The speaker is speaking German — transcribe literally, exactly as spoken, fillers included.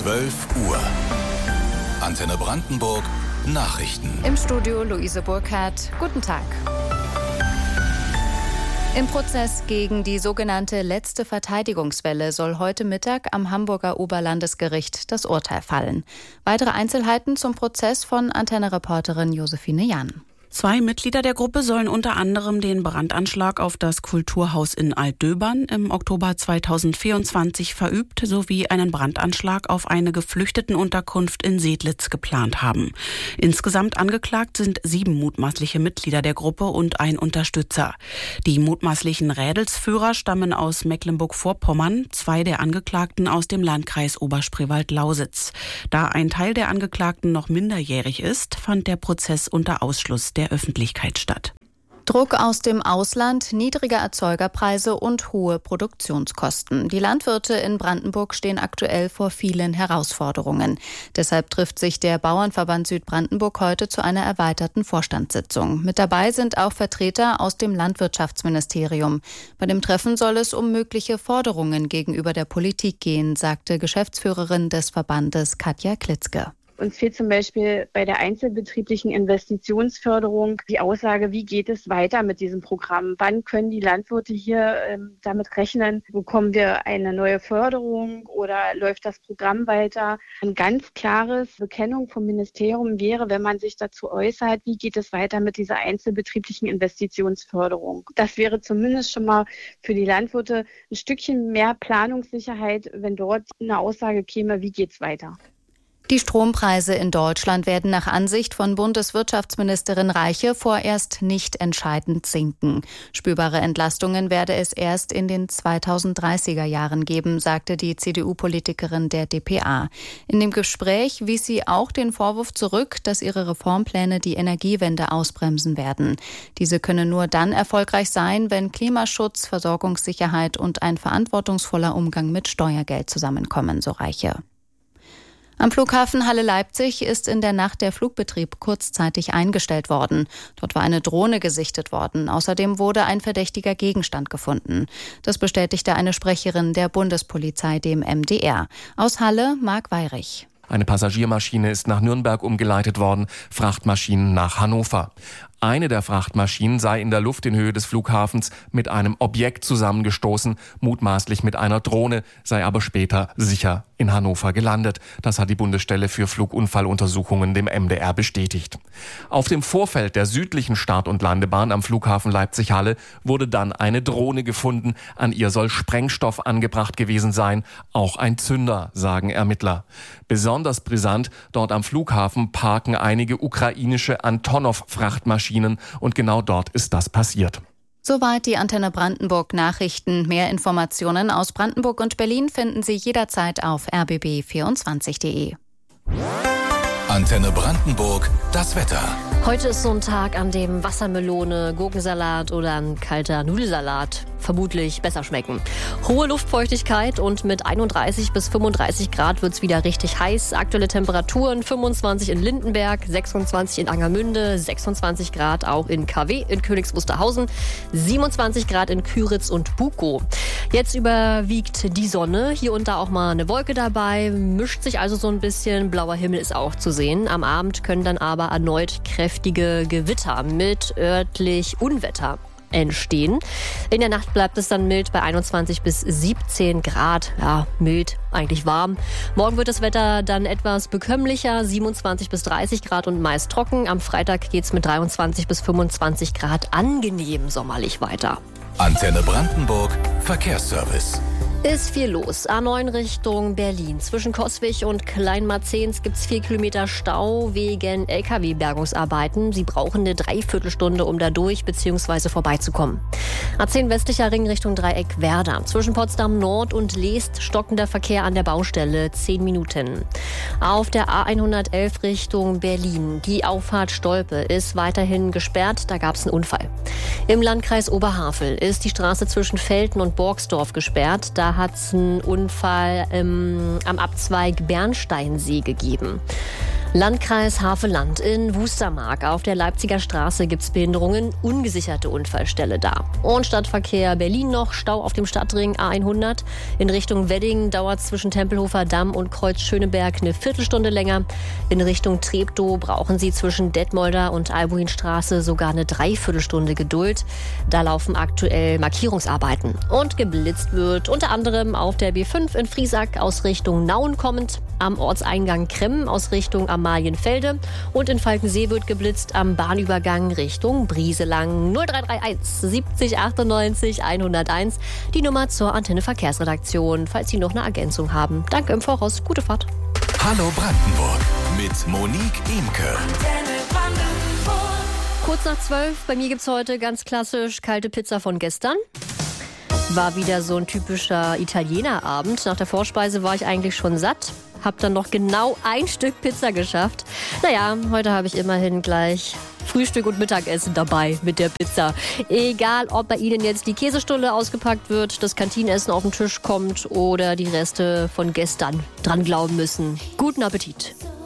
zwölf Uhr. Antenne Brandenburg Nachrichten. Im Studio Luise Burkhardt. Guten Tag. Im Prozess gegen die sogenannte letzte Verteidigungswelle soll heute Mittag am Hamburger Oberlandesgericht das Urteil fallen. Weitere Einzelheiten zum Prozess von Antenne-Reporterin Josephine Jahn. Zwei Mitglieder der Gruppe sollen unter anderem den Brandanschlag auf das Kulturhaus in Altdöbern im Oktober zweitausendvierundzwanzig verübt sowie einen Brandanschlag auf eine Geflüchtetenunterkunft in Sedlitz geplant haben. Insgesamt angeklagt sind sieben mutmaßliche Mitglieder der Gruppe und ein Unterstützer. Die mutmaßlichen Rädelsführer stammen aus Mecklenburg-Vorpommern, zwei der Angeklagten aus dem Landkreis Oberspreewald-Lausitz. Da ein Teil der Angeklagten noch minderjährig ist, fand der Prozess unter Ausschluss der Öffentlichkeit statt. Druck aus dem Ausland, niedrige Erzeugerpreise und hohe Produktionskosten. Die Landwirte in Brandenburg stehen aktuell vor vielen Herausforderungen. Deshalb trifft sich der Bauernverband Südbrandenburg heute zu einer erweiterten Vorstandssitzung. Mit dabei sind auch Vertreter aus dem Landwirtschaftsministerium. Bei dem Treffen soll es um mögliche Forderungen gegenüber der Politik gehen, sagte Geschäftsführerin des Verbandes Katja Klitzke. Uns fehlt zum Beispiel bei der einzelbetrieblichen Investitionsförderung die Aussage, wie geht es weiter mit diesem Programm? Wann können die Landwirte hier ähm, damit rechnen? Bekommen wir eine neue Förderung oder läuft das Programm weiter? Ein ganz klares Bekennung vom Ministerium wäre, wenn man sich dazu äußert, wie geht es weiter mit dieser einzelbetrieblichen Investitionsförderung? Das wäre zumindest schon mal für die Landwirte ein Stückchen mehr Planungssicherheit, wenn dort eine Aussage käme, wie geht es weiter? Die Strompreise in Deutschland werden nach Ansicht von Bundeswirtschaftsministerin Reiche vorerst nicht entscheidend sinken. Spürbare Entlastungen werde es erst in den zweitausenddreißiger Jahren geben, sagte die C D U-Politikerin der D P A. In dem Gespräch wies sie auch den Vorwurf zurück, dass ihre Reformpläne die Energiewende ausbremsen werden. Diese könne nur dann erfolgreich sein, wenn Klimaschutz, Versorgungssicherheit und ein verantwortungsvoller Umgang mit Steuergeld zusammenkommen, so Reiche. Am Flughafen Halle-Leipzig ist in der Nacht der Flugbetrieb kurzzeitig eingestellt worden. Dort war eine Drohne gesichtet worden. Außerdem wurde ein verdächtiger Gegenstand gefunden. Das bestätigte eine Sprecherin der Bundespolizei dem M D R. Aus Halle, Marc Weyrich. Eine Passagiermaschine ist nach Nürnberg umgeleitet worden, Frachtmaschinen nach Hannover. Eine der Frachtmaschinen sei in der Luft in Höhe des Flughafens mit einem Objekt zusammengestoßen, mutmaßlich mit einer Drohne, sei aber später sicher in Hannover gelandet. Das hat die Bundesstelle für Flugunfalluntersuchungen dem M D R bestätigt. Auf dem Vorfeld der südlichen Start- und Landebahn am Flughafen Leipzig-Halle wurde dann eine Drohne gefunden. An ihr soll Sprengstoff angebracht gewesen sein, auch ein Zünder, sagen Ermittler. Besonders brisant, dort am Flughafen parken einige ukrainische Antonov-Frachtmaschinen und genau dort ist das passiert. Soweit die Antenne Brandenburg Nachrichten. Mehr Informationen aus Brandenburg und Berlin finden Sie jederzeit auf r b b vierundzwanzig punkt d e. Antenne Brandenburg, das Wetter. Heute ist so ein Tag, an dem Wassermelone, Gurkensalat oder ein kalter Nudelsalat vermutlich besser schmecken. Hohe Luftfeuchtigkeit und mit einunddreißig bis fünfunddreißig Grad wird es wieder richtig heiß. Aktuelle Temperaturen fünfundzwanzig in Lindenberg, sechsundzwanzig in Angermünde, sechsundzwanzig Grad auch in K W in Königs Wusterhausen, siebenundzwanzig Grad in Küritz und Bukow. Jetzt überwiegt die Sonne, hier und da auch mal eine Wolke dabei, mischt sich also so ein bisschen, blauer Himmel ist auch zu sehen. Am Abend können dann aber erneut kräftige Gewitter mit örtlich Unwetter entstehen. In der Nacht bleibt es dann mild bei einundzwanzig bis siebzehn Grad. Ja, mild, eigentlich warm. Morgen wird das Wetter dann etwas bekömmlicher, siebenundzwanzig bis dreißig Grad und meist trocken. Am Freitag geht's mit dreiundzwanzig bis fünfundzwanzig Grad angenehm sommerlich weiter. Antenne Brandenburg, Verkehrsservice. Ist viel los. A neun Richtung Berlin. Zwischen Coswig und Kleinmarzens gibt es vier Kilometer Stau wegen L K W-Bergungsarbeiten. Sie brauchen eine Dreiviertelstunde, um da durch bzw. vorbeizukommen. A zehn westlicher Ring Richtung Dreieck Werder. Zwischen Potsdam Nord und Leest stockender Verkehr an der Baustelle, zehn Minuten. Auf der A hundertelf Richtung Berlin. Die Auffahrt Stolpe ist weiterhin gesperrt. Da gab es einen Unfall. Im Landkreis Oberhavel ist die Straße zwischen Velten und Borgsdorf gesperrt. Da hat es einen Unfall ähm, am Abzweig Bernsteinsee gegeben. Landkreis Havelland in Wustermark. Auf der Leipziger Straße gibt es Behinderungen, ungesicherte Unfallstelle da. Und Stadtverkehr Berlin noch, Stau auf dem Stadtring A hundert. In Richtung Wedding dauert zwischen Tempelhofer Damm und Kreuz Schöneberg eine Viertelstunde länger. In Richtung Treptow brauchen Sie zwischen Detmolder und Albuinstraße sogar eine Dreiviertelstunde Geduld. Da laufen aktuell Markierungsarbeiten. Und geblitzt wird unter anderem auf der B fünf in Friesack aus Richtung Nauen kommend, am Ortseingang Kremmen aus Richtung Amalienfelde und in Falkensee wird geblitzt am Bahnübergang Richtung Brieselang. null drei drei eins siebzig achtundneunzig hunderteins, die Nummer zur Antenne Verkehrsredaktion, falls Sie noch eine Ergänzung haben. Danke im Voraus, gute Fahrt. Hallo Brandenburg mit Monique Imke. Kurz nach zwölf, bei mir gibt's heute ganz klassisch kalte Pizza von gestern. War wieder so ein typischer Italienerabend. Nach der Vorspeise war ich eigentlich schon satt. Hab dann noch genau ein Stück Pizza geschafft. Naja, heute habe ich immerhin gleich Frühstück und Mittagessen dabei mit der Pizza. Egal, ob bei Ihnen jetzt die Käsestulle ausgepackt wird, das Kantinenessen auf den Tisch kommt oder die Reste von gestern dran glauben müssen. Guten Appetit!